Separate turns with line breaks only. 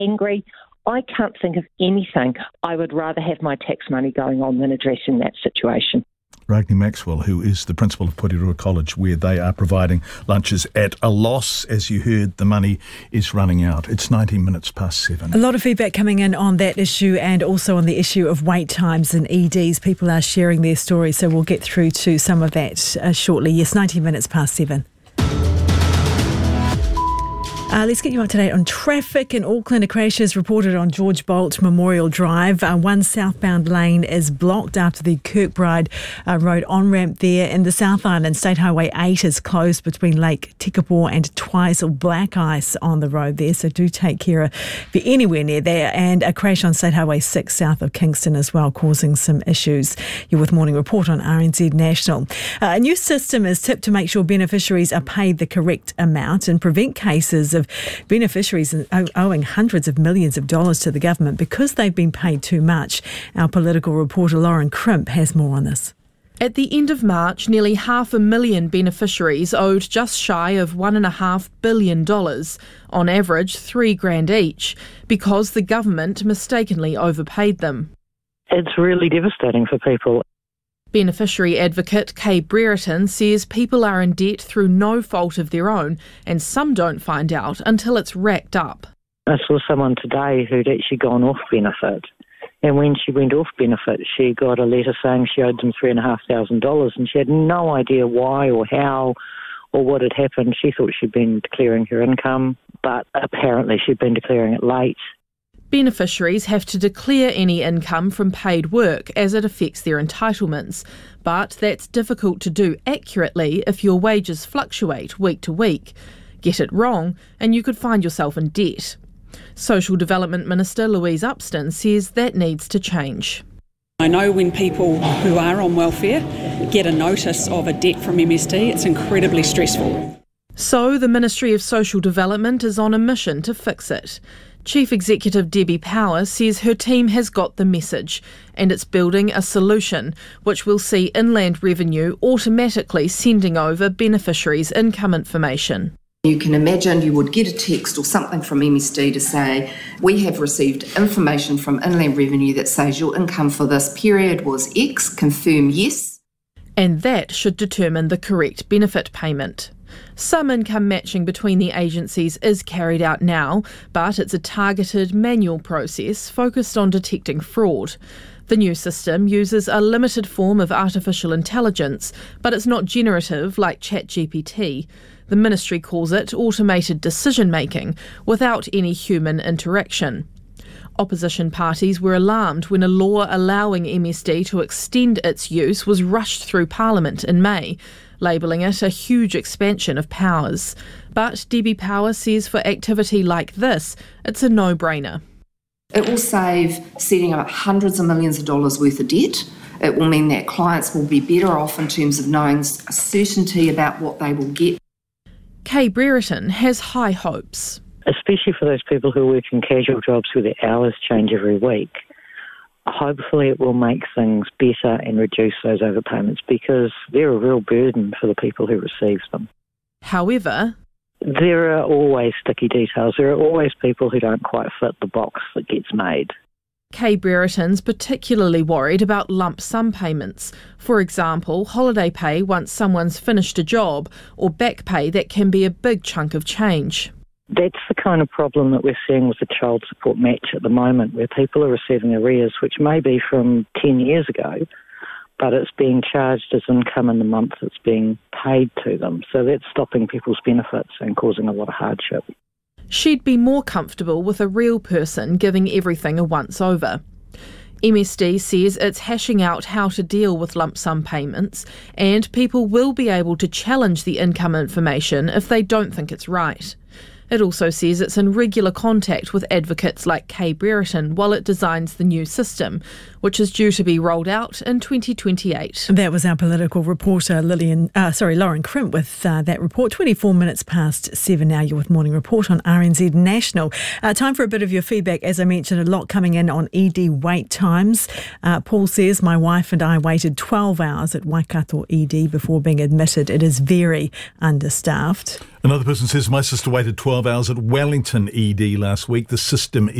angry. I can't think of anything I would rather have my tax money going on than addressing that situation.
Ragni Maxwell, who is the principal of Porirua College, where they are providing lunches at a loss. As you heard, the money is running out. It's 19 minutes past 7.
A lot of feedback coming in on that issue and also on the issue of wait times and EDs. People are sharing their stories, so we'll get through to some of that shortly. Yes, 19 minutes past 7. Let's get you up to date on traffic in Auckland. A crash is reported on George Bolt Memorial Drive. One southbound lane is blocked after the Kirkbride Road on-ramp there. In the South Island, State Highway 8 is closed between Lake Tekapo and Twizel. Black ice on the road there, so do take care if you're anywhere near there. And a crash on State Highway 6 south of Kingston as well, causing some issues. You're with Morning Report on RNZ National. A new system is tipped to make sure beneficiaries are paid the correct amount and prevent cases of beneficiaries owing hundreds of millions of dollars to the government because they've been paid too much. Our political reporter Lauren Crimp has more on this.
At the end of March, nearly 500,000 beneficiaries owed just shy of $1.5 billion, on average $3,000 each, because the government mistakenly overpaid them.
It's really devastating for people.
Beneficiary advocate Kay Brereton says people are in debt through no fault of their own, and some don't find out until it's racked up.
I saw someone today who'd actually gone off benefit, and when she went off benefit, she got a letter saying she owed them $3,500, and she had no idea why or how or what had happened. She thought she'd been declaring her income, but apparently she'd been declaring it late.
Beneficiaries have to declare any income from paid work as it affects their entitlements, but that's difficult to do accurately if your wages fluctuate week to week. Get it wrong and you could find yourself in debt. Social Development Minister Louise Upston says that needs to change.
I know when people who are on welfare get a notice of a debt from MSD, it's incredibly stressful.
So the Ministry of Social Development is on a mission to fix it. Chief Executive Debbie Power says her team has got the message and it's building a solution which will see Inland Revenue automatically sending over beneficiaries' income information.
You can imagine you would get a text or something from MSD to say, we have received information from Inland Revenue that says your income for this period was X, confirm yes.
And that should determine the correct benefit payment. Some income matching between the agencies is carried out now, but it's a targeted manual process focused on detecting fraud. The new system uses a limited form of artificial intelligence, but it's not generative like ChatGPT. The ministry calls it automated decision-making without any human interaction. Opposition parties were alarmed when a law allowing MSD to extend its use was rushed through Parliament in May, labelling it a huge expansion of powers. But Debbie Power says for activity like this, it's a no-brainer.
It will save setting up hundreds of millions of dollars worth of debt. It will mean that clients will be better off in terms of knowing certainty about what they will get.
Kay Brereton has high hopes.
Especially for those people who work in casual jobs where their hours change every week. Hopefully it will make things better and reduce those overpayments because they're a real burden for the people who receive them.
However,
there are always sticky details. There are always people who don't quite fit the box that gets made.
Kay Brereton's particularly worried about lump sum payments. For example, holiday pay once someone's finished a job, or back pay that can be a big chunk of change.
That's the kind of problem that we're seeing with the child support match at the moment, where people are receiving arrears, which may be from 10 years ago, but it's being charged as income in the month it's being paid to them. So that's stopping people's benefits and causing a lot of hardship.
She'd be more comfortable with a real person giving everything a once-over. MSD says it's hashing out how to deal with lump sum payments, and people will be able to challenge the income information if they don't think it's right. It also says it's in regular contact with advocates like Kay Brereton while it designs the new system, which is due to be rolled out in 2028.
That was our political reporter Lauren Crimp with that report. 24 minutes past 7 now. You're with Morning Report on RNZ National. Time for a bit of your feedback. As I mentioned, a lot coming in on ED wait times. Paul says, my wife and I waited 12 hours at Waikato ED before being admitted. It is very understaffed.
Another person says, my sister waited 12 hours at Wellington ED last week. The system